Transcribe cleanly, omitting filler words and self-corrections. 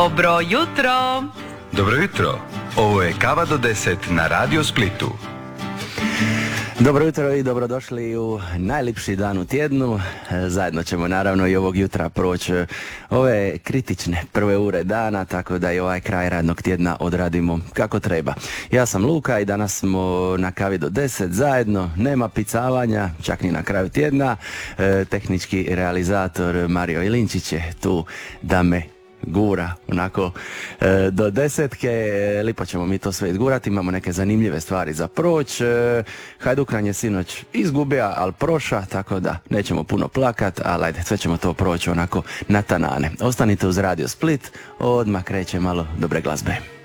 Dobro jutro! Dobro jutro, ovo je Kava do 10 na Radio Splitu. Dobro jutro i dobrodošli u najlipši dan u tjednu. Zajedno ćemo naravno i ovog jutra proći ove kritične prve ure dana, tako da i ovaj kraj radnog tjedna odradimo kako treba. Ja sam Luka i danas smo na Kavi do 10 zajedno, nema picavanja, čak ni na kraju tjedna. Tehnički realizator Mario Ilinčić je tu da me gura onako do 10. Lipo ćemo mi to sve izgurati, imamo neke zanimljive stvari za proć. Hajdukran je sinoć izgubija, ali proša, tako da nećemo puno plakat, ali ajde, sve ćemo to proći onako natanane. Ostanite uz Radio Split, odmah kreće malo dobre glazbe.